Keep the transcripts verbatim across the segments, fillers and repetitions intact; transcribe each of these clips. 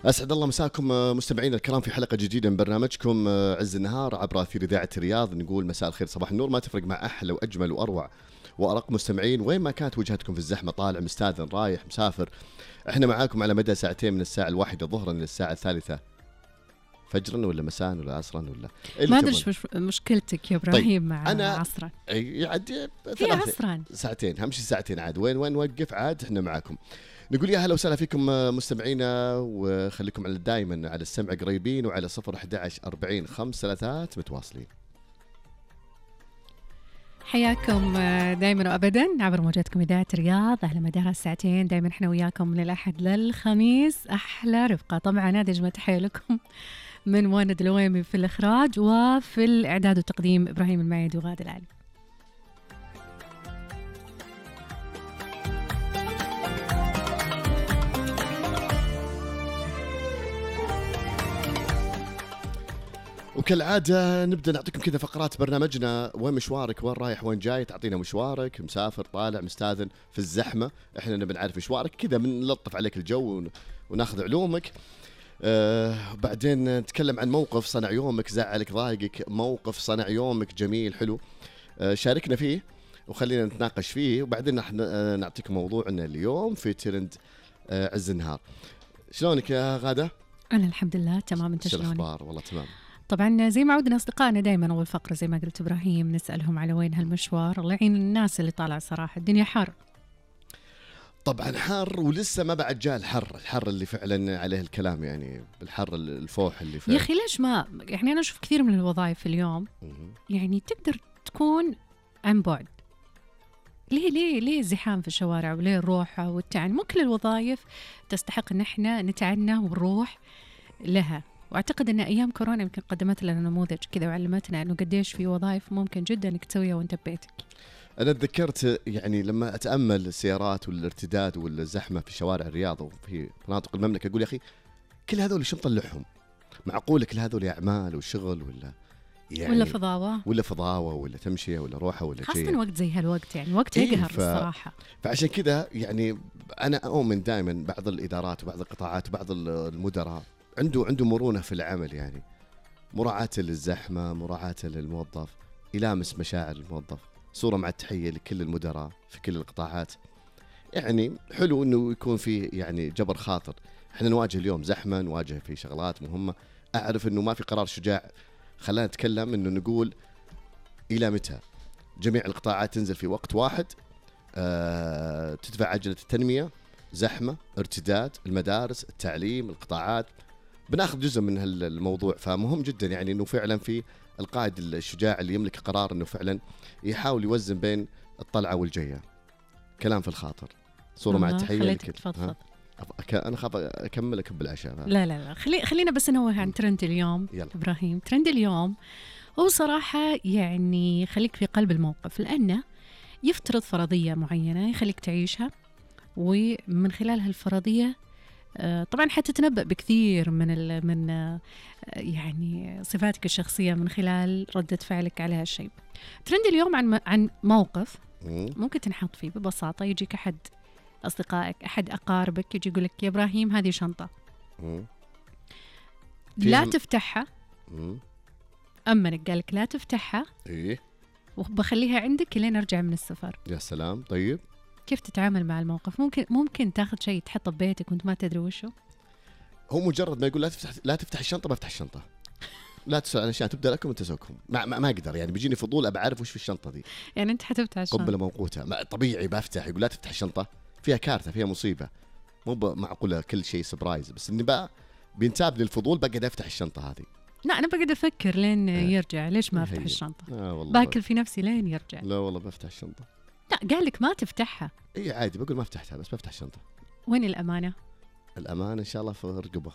أسعد الله مساكم مستمعينا الكرام في حلقة جديدة من برنامجكم عز النهار عبر أثير إذاعة الرياض. نقول مساء الخير صباح النور، ما تفرق مع أحلى وأجمل وأروع وأرق مستمعين وين ما كانت وجهتكم في الزحمة، طالع مستاذن رايح مسافر، احنا معاكم على مدى ساعتين من الساعة الواحدة ظهرا إلى الساعة الثالثة فجرا ولا مساء ولا عصرا ولا ما أدري مش مشكلتك يا إبراهيم. طيب مع أنا عصرا يعدي في عصرا ساعتين همشي ساعتين عاد وين وين نوقف عاد احنا معاكم. نقول يا هلا وسهلا فيكم مستمعينا وخليكم على دائما على السمع قريبين وعلى صفر أحد عشر أربعين خمس ثلاثات متواصلين. حياكم دائما وابدا عبر موجاتكم اذاعه الرياض على مدار الساعتين، دائما احنا وياكم من الاحد للخميس، احلى رفقه. طبعا هذه اجمل تحيه لكم من مواند الويمي في الاخراج، وفي الاعداد والتقديم ابراهيم المعيد وغادة العلي. وكالعادة نبدأ نعطيكم كذا فقرات برنامجنا، وين مشوارك، وين رايح، وين جاي، تعطينا مشوارك، مسافر، طالع، مستاذن، في الزحمة، احنا نبي نعرف مشوارك كذا، بنلطف عليك الجو وناخذ علومك. آه بعدين نتكلم عن موقف صنع يومك، زعلك، ضايقك، موقف صنع يومك جميل حلو، آه شاركنا فيه وخلينا نتناقش فيه، وبعدين آه نعطيك موضوعنا اليوم في ترند آه عز النهار. شلونك يا غادة؟ أنا الحمد لله تمام، انت شلونك؟ الأخبار؟ والله تمام. طبعا زي ما عودنا أصدقائنا دائما أول فقرة زي ما قلت إبراهيم نسألهم على وين هالمشوار. الله يعين الناس اللي طالع صراحة، الدنيا حر طبعا حر، ولسه ما بعد جاء الحر الحر اللي فعلا عليه الكلام، يعني بالحر الفوح اللي فعلا. يا أخي ليش ما يعني أنا أشوف كثير من الوظائف اليوم يعني تقدر تكون عن بعد. ليه ليه ليه الزحام في الشوارع وليه الروحة والتعني؟ مو كل الوظائف تستحق إن إحنا نتعنى ونروح لها. واعتقد ان ايام كورونا يمكن قدمت لنا نموذج كذا وعلمتنا انه قديش في وظائف ممكن جدا انك تسويها وانت ببيتك. انا تذكرت يعني لما اتامل السيارات والارتداد والزحمه في شوارع الرياض وفي مناطق المملكه، اقول يا اخي كل هذول شو مطلعهم؟ معقول كل هذول اعمال وشغل ولا يعني ولا فضاوه ولا فضاوه ولا تمشيه ولا روحه ولا شيء، خاصه وقت زي هالوقت يعني وقت إيه يقهر ف... الصراحه. فعشان كذا يعني انا اؤمن دائما بعض الادارات وبعض القطاعات وبعض المدراء عنده عنده مرونة في العمل، يعني مراعاة للزحمة، مراعاة للموظف، يلامس مشاعر الموظف. صورة مع التحية لكل المدراء في كل القطاعات. يعني حلو انه يكون في يعني جبر خاطر. احنا نواجه اليوم زحمة، نواجه في شغلات مهمة، اعرف انه ما في قرار شجاع خلينا نتكلم انه نقول الى متى جميع القطاعات تنزل في وقت واحد، أه تدفع عجلة التنمية، زحمة، ارتداد، المدارس، التعليم، القطاعات، بناخذ جزء من هالموضوع. فمهم جدا يعني انه فعلا في القائد الشجاع اللي يملك قرار انه فعلا يحاول يوزن بين الطلعه والجيه. كلام في الخاطر. صوره مع التحيه لك. انا خاف اكملك بالعشاء. لا لا لا خلي خلينا بس ننوه عن ترند اليوم. يلا. ابراهيم ترند اليوم هو صراحه يعني خليك في قلب الموقف، لانه يفترض فرضيه معينه يخليك تعيشها، ومن خلال هالفرضيه طبعا حتتنبأ بكثير من من يعني صفاتك الشخصية من خلال ردة فعلك على هالشيء. ترند اليوم عن عن موقف ممكن تنحط فيه ببساطة. يجيك أحد أصدقائك أحد أقاربك يجي يقول لك يا إبراهيم هذه شنطة لا تفتحها، أمنك قال لك لا تفتحها إيه وبخليها عندك لين أرجع من السفر. يا سلام. طيب كيف تتعامل مع الموقف؟ ممكن ممكن تاخذ شيء تحطه ببيتك وانت ما تدري وشو. هو مجرد ما يقول لا تفتح لا تفتح الشنطه بفتح الشنطه، لا تسأل عن اشياء تبدا لكم وتسوكم، ما, ما, ما اقدر يعني بيجيني فضول ابى اعرف وش في الشنطه دي. يعني انت حتفتح الشنطه قنبله موقوته طبيعي بفتح. يقول لا تفتح الشنطه فيها كارثه فيها مصيبه، مو معقوله كل شيء سبرايز، بس اني بقى بينتابني الفضول بقعد افتح الشنطه هذه. لا انا بقعد افكر لين آه. يرجع. ليش ما افتح الشنطه؟ آه باكل في نفسي لين يرجع. لا والله بفتح الشنطه. لا قال لك ما تفتحها. اي عادي بقول ما فتحتها بس بفتح الشنطه. وين الامانه؟ الامانه ان شاء الله في رقبه.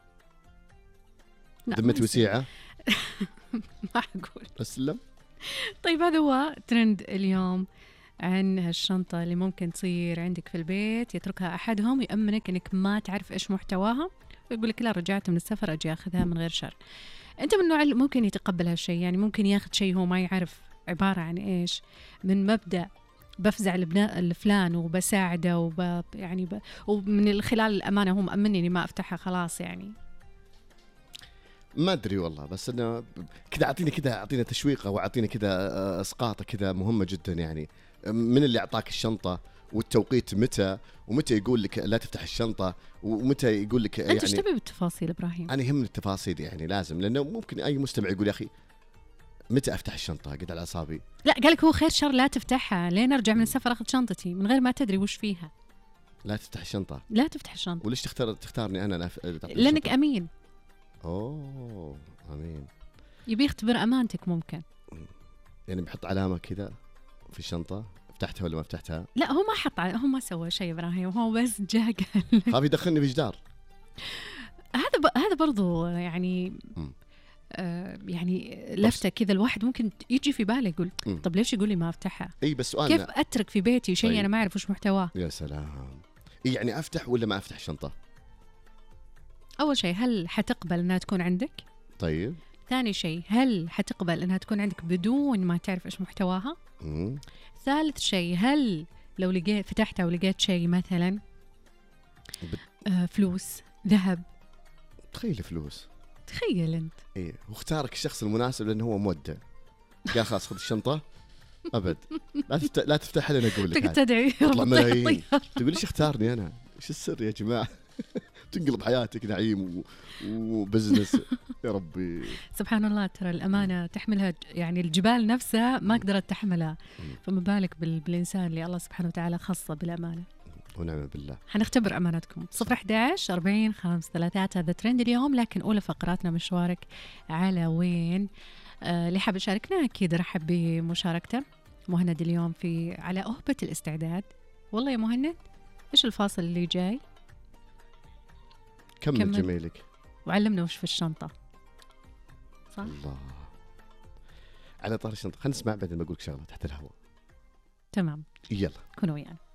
ذمتي وسيعه. ما اقول اسلم. طيب هذا هو ترند اليوم عن هالشنطه اللي ممكن تصير عندك في البيت، يتركها احدهم يامنك انك ما تعرف ايش محتواها ويقول لك لا رجعت من السفر اجي اخذها من غير شر. انت من النوع اللي ممكن يتقبل هالشيء، يعني ممكن ياخذ شيء هو ما يعرف عباره عن ايش، من مبدا بفزع لبنا- لفلان وبساعده وب يعني ب... ومن خلال الأمانة هو مأمنني إني ما أفتحها خلاص يعني. ما ادري والله، بس انه كذا اعطيني كذا اعطينا تشويقه واعطينا كذا اسقاطه كذا مهمه جدا يعني. من اللي اعطاك الشنطه والتوقيت متى، ومتى يقول لك لا تفتح الشنطه، ومتى يقول لك أنت يعني ايش تبي بالتفاصيل إبراهيم؟ انا يهمني التفاصيل يعني لازم، لانه ممكن اي مستمع يقول يا اخي متى افتح الشنطه قد على اعصابي. لا قالك هو خير شر لا تفتحها لين ارجع من السفر اخذ شنطتي من غير ما تدري وش فيها. لا تفتح الشنطه. لا تفتح الشنطه. وليش تختار تختارني انا أف... لانك امين. اوه امين. يبي يختبر امانتك ممكن. يعني بحط علامه كذا في الشنطه فتحتها ولا ما فتحتها؟ لا هو ما حط ع- هو ما سوى شيء ابراهيم، هو بس جاء قال خاف يدخلني في جدار. هذا ب... هذا برضو يعني م. آه يعني لفته كذا الواحد ممكن يجي في باله يقول م. طب ليش يقول لي ما افتحها؟ اي بس سؤالنا كيف اترك في بيتي شيء طيب. انا ما اعرف وش محتواه؟ يا سلام. إيه يعني افتح ولا ما افتح الشنطه؟ اول شيء هل حتقبل انها تكون عندك؟ طيب. ثاني شيء هل حتقبل انها تكون عندك بدون ما تعرف ايش محتواها؟ مم. ثالث شيء هل لو لقيت فتحتها ولقيت شيء مثلا بت... آه فلوس ذهب. تخيل فلوس. تخيل انت. ايه واختارك الشخص المناسب لانه هو مودع. قال خلاص خذ الشنطه ابد لا تفتح لا تفتح لنا اقول لك تدعي تطلع ملايين. تقول ليش اختارني انا؟ ايش السر يا جماعه؟ تنقلب حياتك نعيم و... وبزنس. يا ربي سبحان الله ترى الامانه تحملها ج- يعني الجبال نفسها ما قدرت تحملها، فما بالك بال... بالانسان اللي الله سبحانه وتعالى خصه بالامانه. ونعم بالله. حنختبر امانتكم. صفر أحد عشر أربعين خمسة ثلاثات هذا ترند اليوم، لكن اولى فقراتنا مشوارك على وين. آه اللي حاب يشاركنا اكيد رحب بمشاركته. مهند اليوم في على أهبة الاستعداد. والله يا مهند ايش الفاصل اللي جاي؟ كمل, كمل. جميلك وعلمنا وش في الشنطه. صح. الله. على طار الشنطه خلينا نسمع بعدين بقول لك شغله تحت الهواء. تمام يلا كونوا ويانا.